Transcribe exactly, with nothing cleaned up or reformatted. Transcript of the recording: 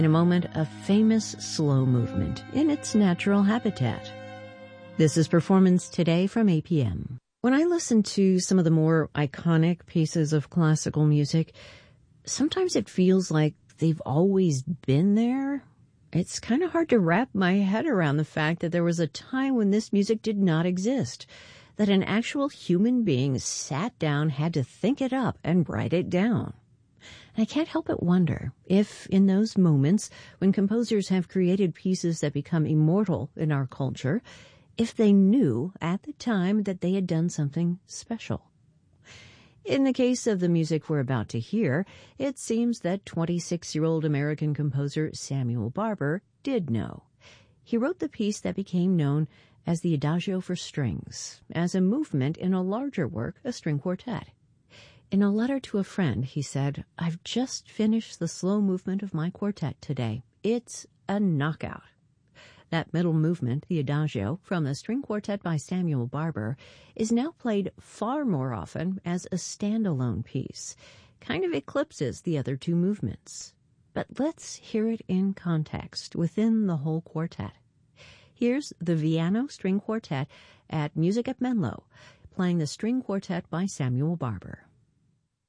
In a moment, a famous slow movement in its natural habitat. This is Performance Today from A P M. When I listen to some of the more iconic pieces of classical music, sometimes it feels like they've always been there. It's kind of hard to wrap my head around the fact that there was a time when this music did not exist, that an actual human being sat down, had to think it up, and write it down. And I can't help but wonder if, in those moments when composers have created pieces that become immortal in our culture, if they knew at the time that they had done something special. In the case of the music we're about to hear, it seems that twenty-six-year-old American composer Samuel Barber did know. He wrote the piece that became known as the Adagio for Strings, as a movement in a larger work, a string quartet. In a letter to a friend, he said, "I've just finished the slow movement of my quartet today. It's a knockout." That middle movement, the Adagio, from the string quartet by Samuel Barber, is now played far more often as a standalone piece, kind of eclipses the other two movements. But let's hear it in context within the whole quartet. Here's the Viano String Quartet at Music at Menlo, playing the string quartet by Samuel Barber.